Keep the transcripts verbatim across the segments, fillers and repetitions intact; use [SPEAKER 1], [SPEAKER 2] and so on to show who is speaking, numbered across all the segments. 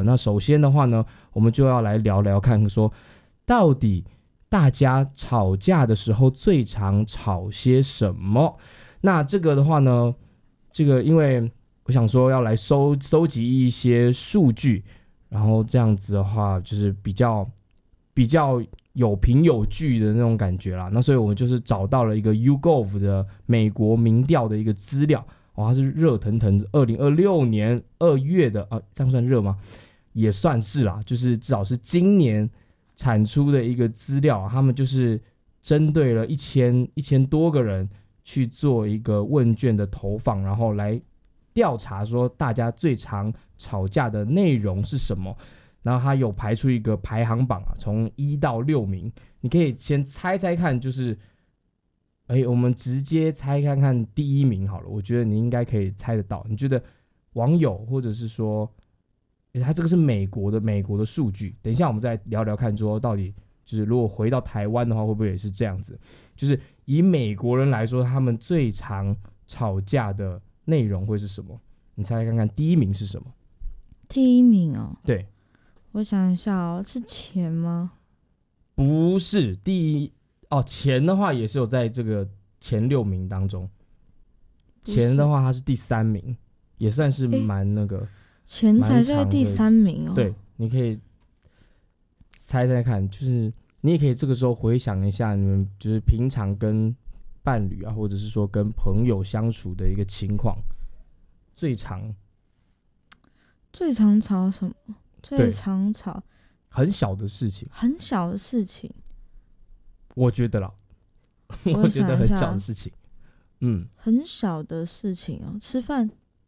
[SPEAKER 1] 了。那首先的话呢，我们就要来聊聊看说，到底大家吵架的时候最常吵些什么？那这个的话呢，这个因为我想说要来收收集一些数据，然后这样子的话就是比较比较有凭有据的那种感觉啦。那所以我就是找到了一个 YouGov 的美国民调的一个资料，哦，它是热腾腾二零二六年二月的啊，这样算热吗？也算是啦，就是至少是今年产出的一个资料，他们就是针对了一千一千多个人去做一个问卷的投放，然后来调查说大家最常吵架的内容是什么。然后他有排出一个排行榜啊，从一到六名，你可以先猜猜看，就是哎，我们直接猜看看第一名好了，我觉得你应该可以猜得到。你觉得网友或者是说，他这个是美国的美国的数据，等一下我们再聊聊看，说到底就是如果回到台湾的话，会不会也是这样子？就是以美国人来说，他们最常吵架的内容会是什么？你猜猜看看，第一名是什么？
[SPEAKER 2] 第一名哦，
[SPEAKER 1] 对，
[SPEAKER 2] 我想一下哦，是钱吗？
[SPEAKER 1] 不是，第一哦，钱的话也是有在这个前六名当中，钱的话它是第三名，也算是蛮那个。
[SPEAKER 2] 钱才在第三名哦。
[SPEAKER 1] 对，你可以猜猜看，就是你也可以这个时候回想一下，你们就是平常跟伴侣啊，或者是说跟朋友相处的一个情况，最常
[SPEAKER 2] 最常吵什么？最常吵
[SPEAKER 1] 很小的事情，
[SPEAKER 2] 很小的事情，
[SPEAKER 1] 我觉得啦，我觉得很小的事情，嗯，
[SPEAKER 2] 很小的事情哦，吃饭。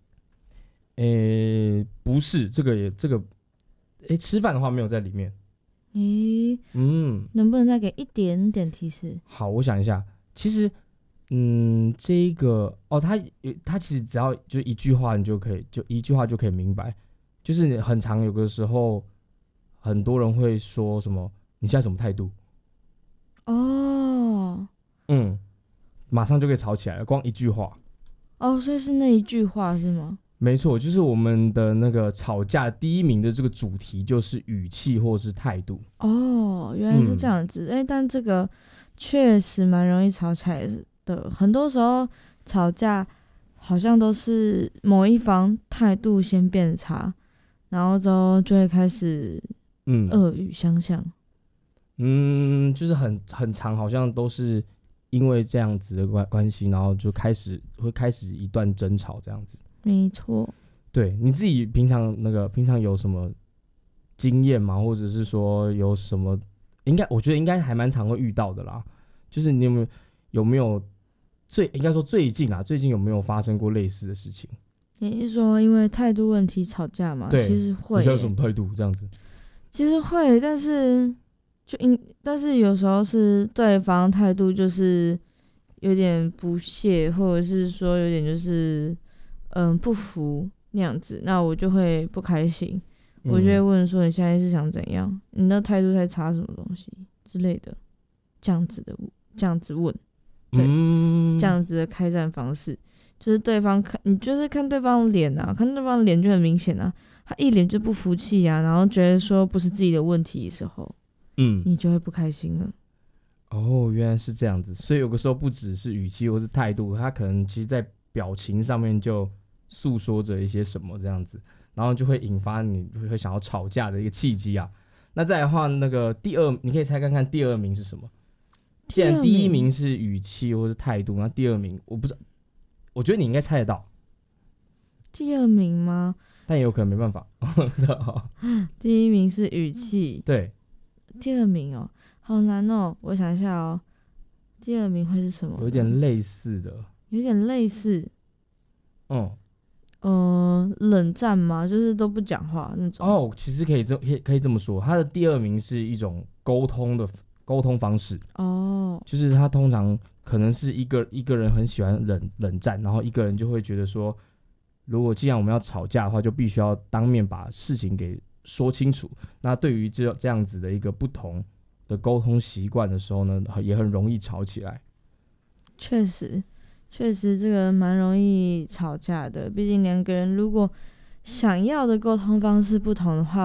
[SPEAKER 1] 诶，不是，这个也这个，诶，吃饭的话没有在里面。
[SPEAKER 2] 诶，
[SPEAKER 1] 嗯，
[SPEAKER 2] 能不能再给一点点提示？
[SPEAKER 1] 好，我想一下，其实，嗯，这一个哦，他他其实只要就一句话，你就可以就一句话就可以明白，就是你很常有个时候，很多人会说什么，你现在什么态度？
[SPEAKER 2] 哦，
[SPEAKER 1] 嗯，马上就可以吵起来了，光一句话。
[SPEAKER 2] 哦，所以是那一句话是吗？
[SPEAKER 1] 没错，就是我们的那个吵架第一名的这个主题就是语气或是态度。
[SPEAKER 2] 哦，原来是这样子。哎、嗯，但这个确实蛮容易吵起来的。很多时候吵架好像都是某一方态度先变差，然后之后就会开始嗯恶语相向。
[SPEAKER 1] 嗯，就是很很长，好像都是因为这样子的关关系，然后就开始会开始一段争吵这样子。
[SPEAKER 2] 没错，
[SPEAKER 1] 对，你自己平常那个平常有什么经验吗？或者是说有什么？应该我觉得应该还蛮常会遇到的啦。就是你有没有有没有最应该说最近啊，最近有没有发生过类似的事情？
[SPEAKER 2] 你是说因为态度问题吵架吗？
[SPEAKER 1] 对，
[SPEAKER 2] 其实会、欸。
[SPEAKER 1] 你有什么态度这样子？
[SPEAKER 2] 其实会，但是就应，但是有时候是对方态度就是有点不屑，或者是说有点就是嗯不服那样子，那我就会不开心，嗯、我就会问说你现在是想怎样？你的态度在差什么东西之类的，这样子的这样子问，对，嗯、这样子的开战方式，就是对方看你就是看对方的脸啊，看对方的脸就很明显啊，他一脸就不服气啊，然后觉得说不是自己的问题的时候，嗯，你就会不开心了。
[SPEAKER 1] 哦，原来是这样子，所以有个时候不只是语气或是态度，他可能其实在表情上面就诉说着一些什么这样子，然后就会引发你会想要吵架的一个契机啊。那再来的话，那个第二，你可以猜看看第二名是什么？既然第一名是语气或是态度，那第二名我不知道，我觉得你应该猜得到。
[SPEAKER 2] 第二名吗？
[SPEAKER 1] 但也有可能没办法。
[SPEAKER 2] 第一名是语气，
[SPEAKER 1] 对。
[SPEAKER 2] 第二名哦，好难哦，我想一下哦，第二名会是什么？
[SPEAKER 1] 有点类似的，
[SPEAKER 2] 有点类似，
[SPEAKER 1] 嗯，
[SPEAKER 2] 呃，冷战吗？就是都不讲话那种。
[SPEAKER 1] 哦，其实可以这可以可以这么说，他的第二名是一种沟通的沟通方式。哦，就是他通常可能是一个一个人很喜欢冷冷战，然后一个人就会觉得说，如果既然我们要吵架的话，就必须要当面把事情给说清楚。那对于这这样子的一个不同的沟通习惯的时候呢，也很容易吵起来。
[SPEAKER 2] 确实，确实这个蛮容易吵架的。毕竟两个人如果想要的沟通方式不同的话，